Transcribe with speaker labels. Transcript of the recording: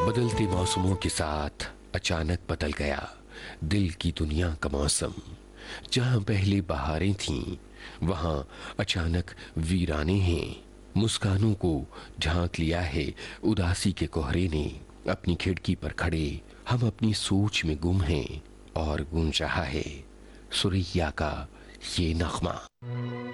Speaker 1: बदलते मौसमों के साथ अचानक बदल गया दिल की दुनिया का मौसम। जहां पहले बहारें थीं, वहां अचानक वीराने हैं। मुस्कानों को झांक लिया है उदासी के कोहरे ने। अपनी खिड़की पर खड़े हम अपनी सोच में गुम हैं, और गूंज रहा है सुरैया का ये नगमा।